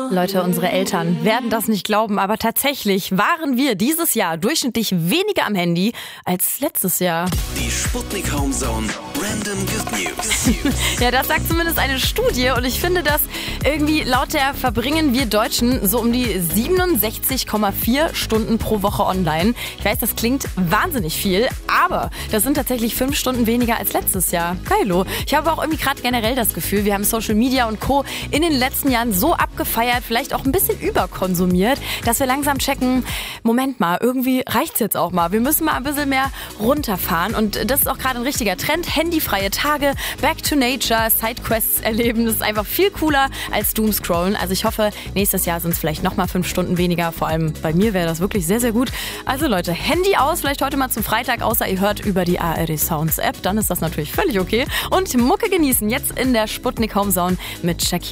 Leute, unsere Eltern werden das nicht glauben, aber tatsächlich waren wir dieses Jahr durchschnittlich weniger am Handy als letztes Jahr. Die Sputnik Homezone Random Good News. Ja, das sagt zumindest eine Studie und ich finde das irgendwie, laut der verbringen wir Deutschen so um die 67,4 Stunden pro Woche online. Ich weiß, das klingt wahnsinnig viel, aber das sind tatsächlich 5 Stunden weniger als letztes Jahr. Geilo. Ich habe auch irgendwie gerade generell das Gefühl, wir haben Social Media und Co. in den letzten Jahren so abgefeiert, vielleicht auch ein bisschen überkonsumiert, dass wir langsam checken, Moment mal, irgendwie reicht's jetzt auch mal. Wir müssen mal ein bisschen mehr runterfahren und das ist auch gerade ein richtiger Trend. Handyfreie Tage, Back to Nature, Sidequests erleben, das ist einfach viel cooler als Doomscrollen. Also ich hoffe, nächstes Jahr sind es vielleicht nochmal 5 Stunden weniger. Vor allem bei mir wäre das wirklich sehr, sehr gut. Also Leute, Handy aus, vielleicht heute mal zum Freitag, außer ihr hört über die ARD Sounds App, dann ist das natürlich völlig okay. Und Mucke genießen, jetzt in der Sputnik Homezone mit Shakira.